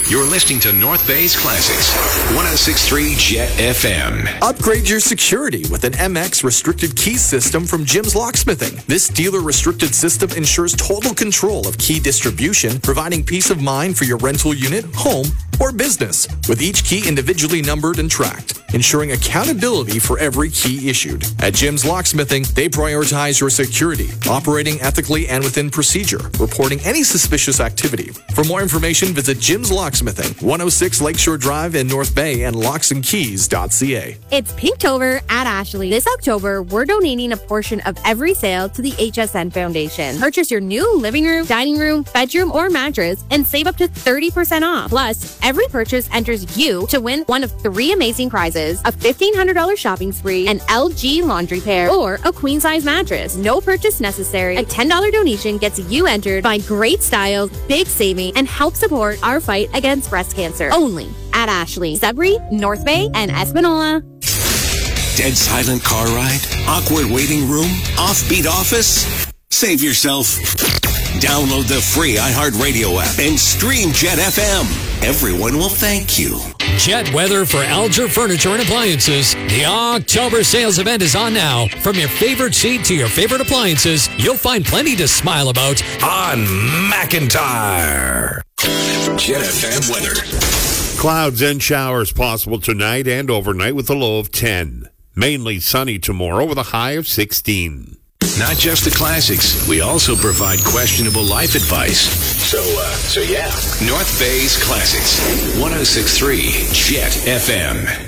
You're listening to North Bay's Classics, 106.3 Jet FM. Upgrade your security with an MX restricted key system from Jim's Locksmithing. This dealer restricted system ensures total control of key distribution, providing peace of mind for your rental unit, home, or business, with each key individually numbered and tracked, ensuring accountability for every key issued. At Jim's Locksmithing, they prioritize your security, operating ethically and within procedure, reporting any suspicious activity. For more information, visit Jim's Locksmithing, 106 Lakeshore Drive in North Bay and locksandkeys.ca. It's Pinktober at Ashley. This October, we're donating a portion of every sale to the HSN Foundation. Purchase your new living room, dining room, bedroom, or mattress and save up to 30% off. Plus, every purchase enters you to win one of 3 amazing prizes: a $1,500 shopping spree, an LG laundry pair, or a queen-size mattress. No purchase necessary. A $10 donation gets you entered by great styles, big saving, and help support our fight against breast cancer. Only at Ashley, Sudbury, North Bay, and Espanola. Dead silent car ride? Awkward waiting room? Offbeat office? Save yourself. Download the free iHeartRadio app and stream Jet FM. Everyone will thank you. Jet weather for Alger Furniture and Appliances. The October sales event is on now. From your favorite seat to your favorite appliances, you'll find plenty to smile about on McIntyre. Jet FM weather. Clouds and showers possible tonight and overnight with a low of 10. Mainly sunny tomorrow with a high of 16. Not just the classics, we also provide questionable life advice. So yeah. North Bay's Classics, 106.3 Jet FM.